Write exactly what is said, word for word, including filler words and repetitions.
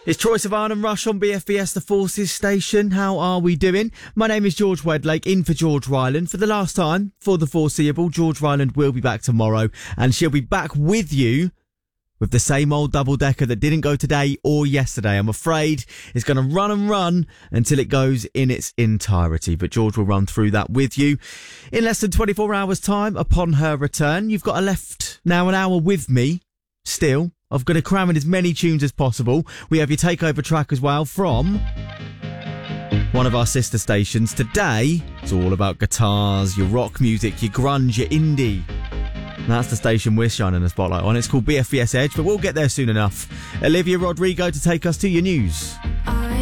It's Troye Sivan and Rush on B F B S, the Forces station. How are we doing? My name is George Wedlake, in for George Ryland. For the last time, for the foreseeable, George Ryland will be back tomorrow, and she'll be back with you with the same old double-decker that didn't go today or yesterday. I'm afraid it's going to run and run until it goes in its entirety, but George will run through that with you in less than twenty-four hours' time upon her return. You've got a left now an hour with me still. I've got to cram in as many tunes as possible. We have your takeover track as well from one of our sister stations. Today, it's all about guitars, your rock music, your grunge, your indie. And that's the station we're shining a spotlight on. It's called B F B S Edge, but we'll get there soon enough. Olivia Rodrigo to take us to your news.